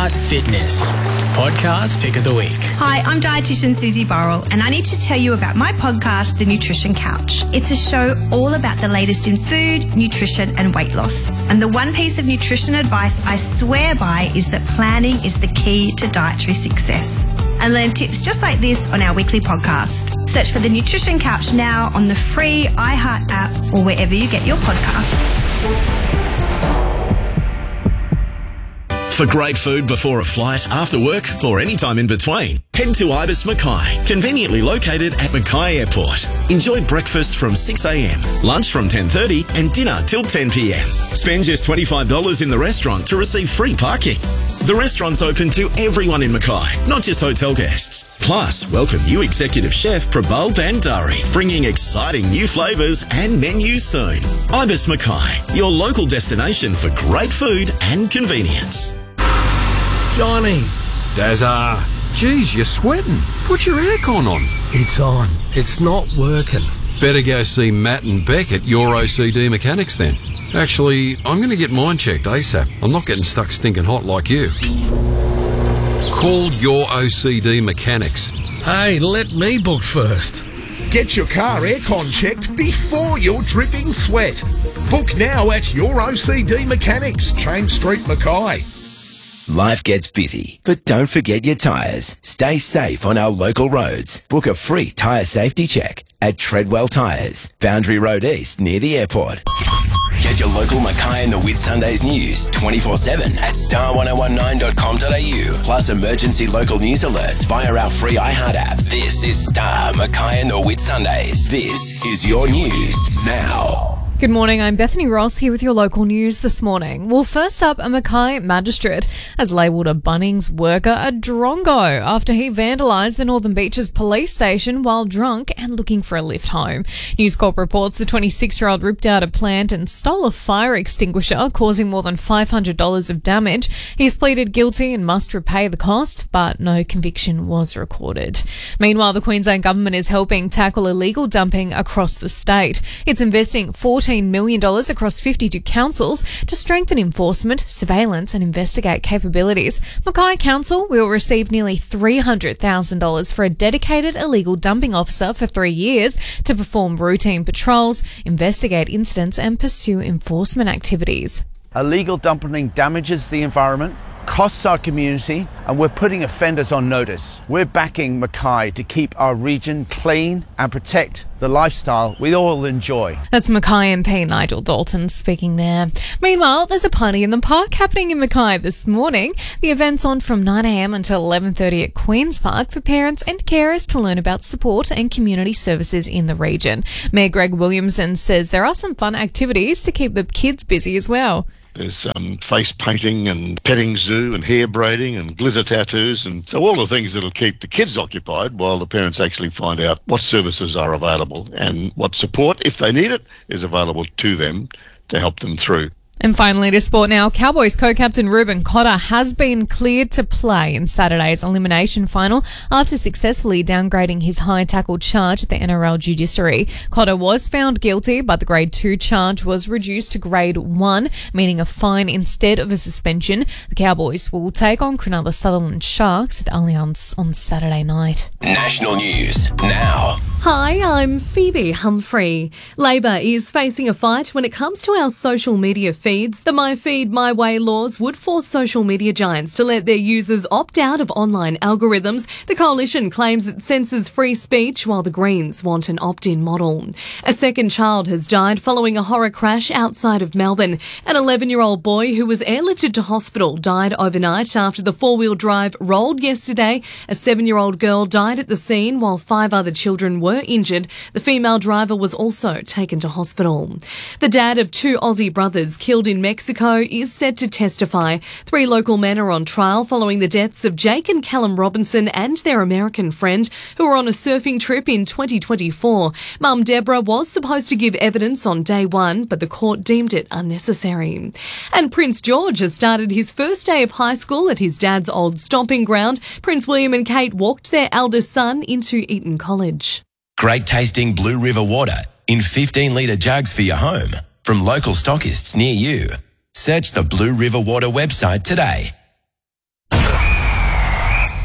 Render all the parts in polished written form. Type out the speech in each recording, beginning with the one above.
Heart Fitness. Podcast Pick of the Week. Hi, I'm dietitian Susie Burrell, and I need to tell you about my podcast, The Nutrition Couch. It's a show all about the latest in food, nutrition, and weight loss. And the one piece of nutrition advice I swear by is that planning is the key to dietary success. And learn tips just like this on our weekly podcast. Search for The Nutrition Couch now on the free iHeart app or wherever you get your podcasts. For great food before a flight, after work, or any time in between, head to Ibis Mackay, conveniently located at Mackay Airport. Enjoy breakfast from 6 a.m, lunch from 10:30 and dinner till 10 p.m. Spend just $25 in the restaurant to receive free parking. The restaurant's open to everyone in Mackay, not just hotel guests. Plus, welcome new executive chef Prabal Bandari, bringing exciting new flavours and menus soon. Ibis Mackay, your local destination for great food and convenience. Johnny. Dazza. Geez, you're sweating. Put your aircon on. It's on. It's not working. Better go see Matt and Beck at Your OCD Mechanics then. Actually, I'm going to get mine checked ASAP. I'm not getting stuck stinking hot like you. Call Your OCD Mechanics. Hey, let me book first. Get your car aircon checked before you're dripping sweat. Book now at Your OCD Mechanics, Change Street, Mackay. Life gets busy, but don't forget your tyres. Stay safe on our local roads. Book a free tyre safety check at Treadwell Tyres, Boundary Road East near the airport. Get your local Mackay and the Whitsundays news 24/7 at star1019.com.au. Plus emergency local news alerts via our free iHeart app. This is Star Mackay and the Whitsundays. This is your news now. Good morning, I'm Bethany Ross here with your local news this morning. Well, first up, a Mackay magistrate has labelled a Bunnings worker a drongo after he vandalised the Northern Beaches police station while drunk and looking for a lift home. News Corp reports the 26-year-old ripped out a plant and stole a fire extinguisher, causing more than $500 of damage. He's pleaded guilty and must repay the cost, but no conviction was recorded. Meanwhile, the Queensland government is helping tackle illegal dumping across the state. It's investing $14 million across 52 councils to strengthen enforcement, surveillance and investigate capabilities. Mackay Council will receive nearly $300,000 for a dedicated illegal dumping officer for 3 years to perform routine patrols, investigate incidents and pursue enforcement activities. Illegal dumping damages the environment, costs our community, and we're putting offenders on notice. We're backing Mackay to keep our region clean and protect the lifestyle we all enjoy. That's Mackay MP Nigel Dalton speaking there. Meanwhile, there's a party in the park happening in Mackay this morning. The event's on from 9 a.m. until 11:30 at Queen's Park for parents and carers to learn about support and community services in the region. Mayor Greg Williamson says there are some fun activities to keep the kids busy as well. There's face painting and petting zoo and hair braiding and glitter tattoos, and so all the things that'll keep the kids occupied while the parents actually find out what services are available and what support, if they need it, is available to them to help them through. And finally to sport now, Cowboys co-captain Ruben Cotter has been cleared to play in Saturday's elimination final after successfully downgrading his high tackle charge at the NRL judiciary. Cotter was found guilty, but the grade 2 charge was reduced to grade 1, meaning a fine instead of a suspension. The Cowboys will take on Cronulla Sutherland Sharks at Allianz on Saturday night. National news now. Hi, I'm Phoebe Humphrey. Labor is facing a fight when it comes to our social media feeds. The My Feed, My Way laws would force social media giants to let their users opt out of online algorithms. The coalition claims it censors free speech, while the Greens want an opt-in model. A second child has died following a horror crash outside of Melbourne. An 11-year-old boy who was airlifted to hospital died overnight after the four-wheel drive rolled yesterday. A 7-year-old girl died at the scene while 5 other children were injured. The female driver was also taken to hospital. The dad of 2 Aussie brothers killed in Mexico is set to testify. 3 local men are on trial following the deaths of Jake and Callum Robinson and their American friend who were on a surfing trip in 2024. Mum Deborah was supposed to give evidence on day 1, but the court deemed it unnecessary. And Prince George has started his first day of high school at his dad's old stomping ground. Prince William and Kate walked their eldest son into Eton College. Great tasting Blue River water in 15-litre jugs for your home from local stockists near you. Search the Blue River Water website today.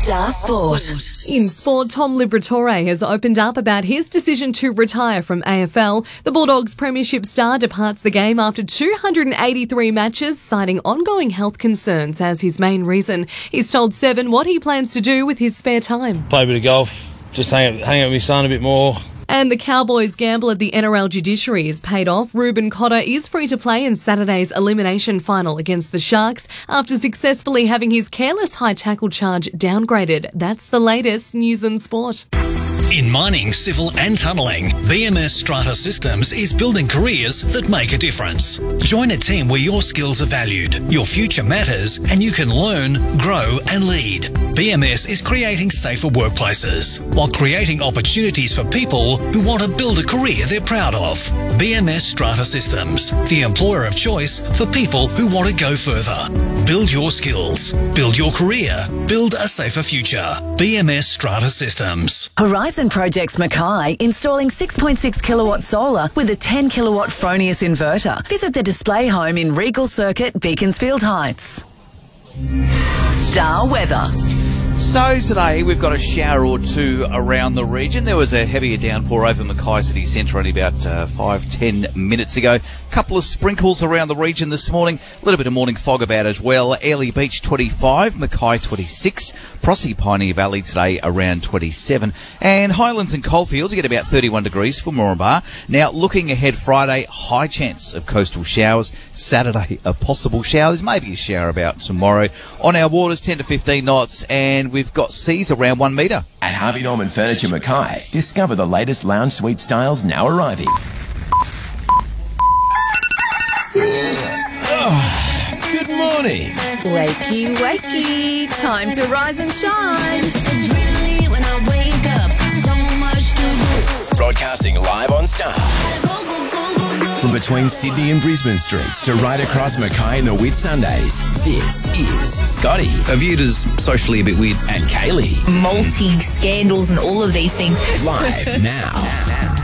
Star Sport. In sport, Tom Liberatore has opened up about his decision to retire from AFL. The Bulldogs premiership star departs the game after 283 matches, citing ongoing health concerns as his main reason. He's told Seven what he plans to do with his spare time. Play a bit of golf, just hang out with my son a bit more. And the Cowboys' gamble at the NRL judiciary is paid off. Ruben Cotter is free to play in Saturday's elimination final against the Sharks after successfully having his careless high tackle charge downgraded. That's the latest news and sport. In mining, civil and tunnelling, BMS Strata Systems is building careers that make a difference. Join a team where your skills are valued, your future matters, and you can learn, grow and lead. BMS is creating safer workplaces while creating opportunities for people who want to build a career they're proud of. BMS Strata Systems, the employer of choice for people who want to go further. Build your skills, build your career, build a safer future. BMS Strata Systems. Horizon Projects Mackay, installing 6.6 kilowatt solar with a 10 kilowatt Fronius inverter. Visit the display home in Regal Circuit, Beaconsfield Heights. Star weather. So today we've got a shower or two around the region. There was a heavier downpour over Mackay City Centre only about 5-10 minutes ago. A couple of sprinkles around the region this morning. A little bit of morning fog about as well. Airlie Beach 25, Mackay 26, Prossie Pioneer Valley today around 27, and Highlands and Coalfields you get about 31 degrees for Moranbah. Now looking ahead, Friday, high chance of coastal showers. Saturday, a possible shower. There's maybe a shower about tomorrow. On our waters, 10 to 15 knots, and we've got seas around 1 metre. At Harvey Norman Furniture Mackay, discover the latest lounge suite styles now arriving. Good morning. Wakey, wakey. Time to rise and shine. When I wake up, so much to do. Broadcasting live on Star. From between Sydney and Brisbane streets to right across Mackay and the Whitsundays, this is Scotty. Viewed as socially a bit weird. And Kaylee. Multi-scandals and all of these things. Live now.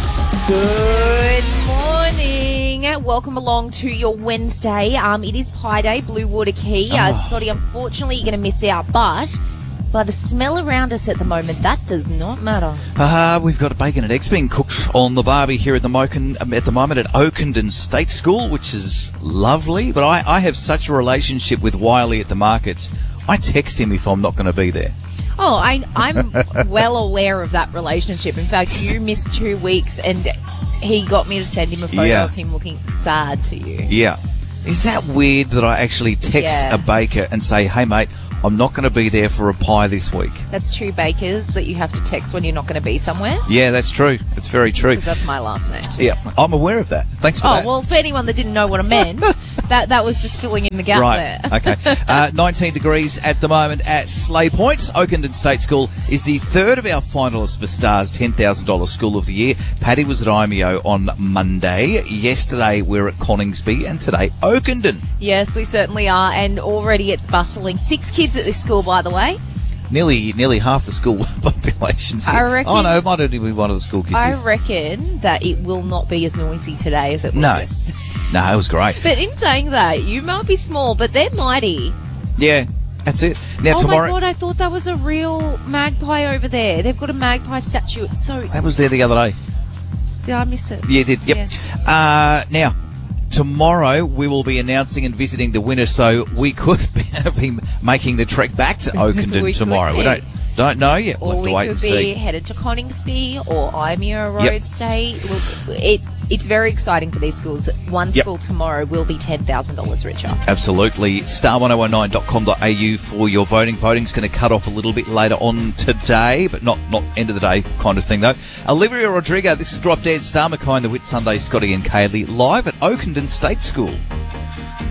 Good morning. Welcome along to your Wednesday. It is Pie Day, Blue Water Quay. Scotty, unfortunately, you're going to miss out, but by the smell around us at the moment, that does not matter. We've got a bacon and eggs being cooked on the barbie here at the moment at Oakenden State School, which is lovely. But I have such a relationship with Wiley at the markets. I text him if I'm not going to be there. Oh, I'm well aware of that relationship. In fact, you missed 2 weeks and he got me to send him a photo of him looking sad to you. Yeah. Is that weird that I actually text a baker and say, hey, mate, I'm not going to be there for a pie this week? That's 2 bakers that you have to text when you're not going to be somewhere. Yeah, that's true. It's very true. Because that's my last name too. Yeah, I'm aware of that. Thanks for that. Oh, well, for anyone that didn't know what I meant, that was just filling in the gap there. Okay. 19 degrees at the moment at Sleigh Point. Oakenden State School is the third of our finalists for Star's $10,000 School of the Year. Paddy was at IMEO on Monday. Yesterday we're at Coningsby and today Oakenden. Yes, we certainly are, and already it's bustling. 6 kids at this school, by the way. Nearly half the school population. I reckon. Oh no, it might only be one of the school kids. I reckon that it will not be as noisy today as it was yesterday. No, it was great. But in saying that, you might be small, but they're mighty. Yeah, that's it. Now tomorrow. Oh my God, I thought that was a real magpie over there. They've got a magpie statue. It's so. That was there the other day. Did I miss it? Yeah, you did. Yep. Yeah. Now. Tomorrow we will be announcing and visiting the winner, so we could be making the trek back to Oakenden tomorrow. We don't know yet. We'll have to wait and see. Or we could be headed to Coningsby or IMEO Road State. Look, it's very exciting for these schools. One school tomorrow will be $10,000 richer. Absolutely. Star1019.com.au for your voting. Voting's going to cut off a little bit later on today, but not end of the day kind of thing, though. Olivia Rodrigo, this is Drop Dead, Star Mackay and the Whitsunday, Scotty and Kaylee, live at Oakenden State School.